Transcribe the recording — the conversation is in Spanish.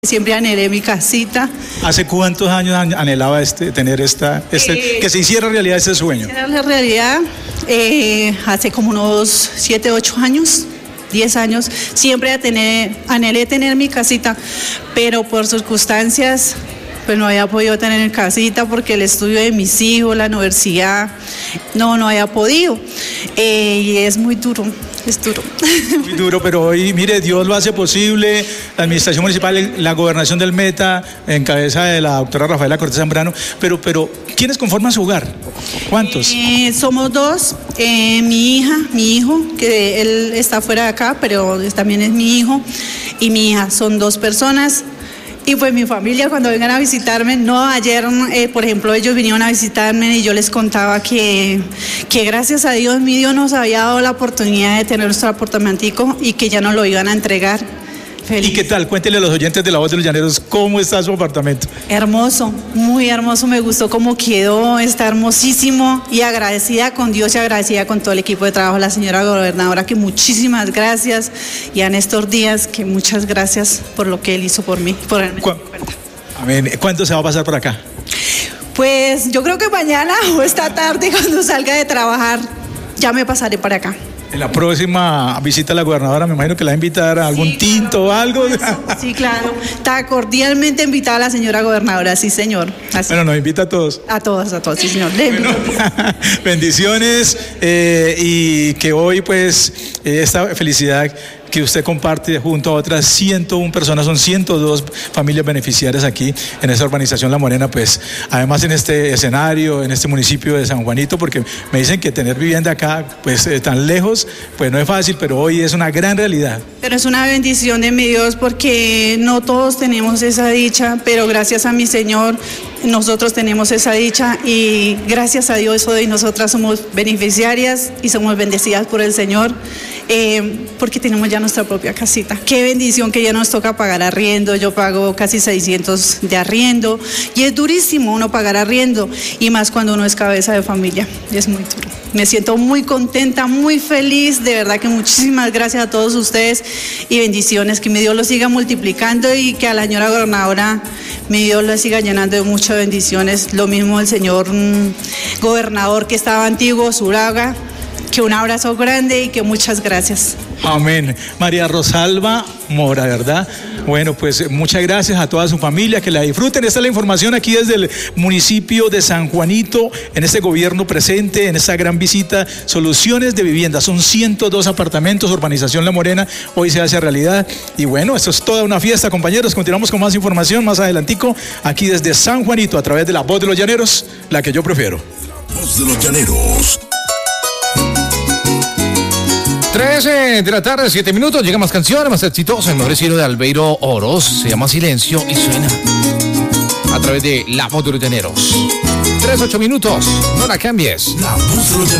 Siempre anhelé mi casita. ¿Hace cuántos años anhelaba tener que se hiciera realidad este sueño? La realidad, hace como unos 7, 8 años, 10 años, siempre anhelé tener mi casita, pero por circunstancias, pues no había podido tener casita porque el estudio de mis hijos, la universidad, no había podido. Y es muy duro. Es duro. Muy duro, pero hoy, mire, Dios lo hace posible. La administración municipal, la gobernación del Meta, en cabeza de la doctora Rafaela Cortés Zambrano. Pero, ¿quiénes conforman su hogar? ¿Cuántos? Somos 2. Mi hija, mi hijo, que él está fuera de acá, pero también es mi hijo, y mi hija. Son 2 personas. Y pues mi familia, cuando vengan a visitarme, ayer, por ejemplo, ellos vinieron a visitarme y yo les contaba que gracias a Dios, mi Dios nos había dado la oportunidad de tener nuestro apartamentico y que ya nos lo iban a entregar. Feliz. ¿Y qué tal? Cuéntele a los oyentes de La Voz de los Llaneros cómo está su apartamento. Hermoso, muy hermoso, me gustó cómo quedó, está hermosísimo, y agradecida con Dios y agradecida con todo el equipo de trabajo, la señora gobernadora, que muchísimas gracias, y a Néstor Díaz, que muchas gracias por lo que él hizo por mí. Amén. ¿Cuándo se va a pasar por acá? Pues yo creo que mañana o esta tarde, cuando salga de trabajar, ya me pasaré para acá. En la próxima visita a la gobernadora, me imagino que la va a invitar a algún tinto o algo. Sí, claro. Está cordialmente invitada la señora gobernadora, sí, señor. Así. Bueno, nos invita a todos. A todos, sí, señor. Bueno, bendiciones, y que hoy, pues, esta felicidad que usted comparte junto a otras 101 personas, son 102 familias beneficiarias aquí en esta urbanización La Morena, pues además en este escenario, en este municipio de San Juanito, porque me dicen que tener vivienda acá, pues tan lejos, pues no es fácil, pero hoy es una gran realidad. Pero es una bendición de mi Dios, porque no todos tenemos esa dicha, pero gracias a mi Señor nosotros tenemos esa dicha, y gracias a Dios hoy nosotras somos beneficiarias y somos bendecidas por el Señor, porque tenemos ya nuestra propia casita. Qué bendición que ya nos toca pagar arriendo. Yo pago casi 600 de arriendo, y es durísimo uno pagar arriendo, y más cuando uno es cabeza de familia, es muy duro. Me siento muy contenta, muy feliz, de verdad que muchísimas gracias a todos ustedes, y bendiciones, que mi Dios lo siga multiplicando, y que a la señora gobernadora mi Dios la siga llenando de muchas bendiciones. Lo mismo el señor gobernador que estaba antiguo, Zuraga, que un abrazo grande y que muchas gracias. Amén. María Rosalba Mora, ¿verdad? Bueno, pues muchas gracias a toda su familia, que la disfruten. Esta es la información aquí desde el municipio de San Juanito, en este gobierno presente, en esta gran visita, soluciones de vivienda. Son 102 apartamentos, urbanización La Morena, hoy se hace realidad. Y bueno, esto es toda una fiesta, compañeros. Continuamos con más información más adelantico, aquí desde San Juanito, a través de La Voz de los Llaneros, la que yo prefiero. La Voz de los Llaneros. 13 de la tarde, 7 minutos, llega más canciones, más exitosos. El mejor estilo de Albeiro Oroz, se llama Silencio y suena a través de La Voz de los Llaneros. 3, 8 minutos, no la cambies. La Voz de los Llaneros.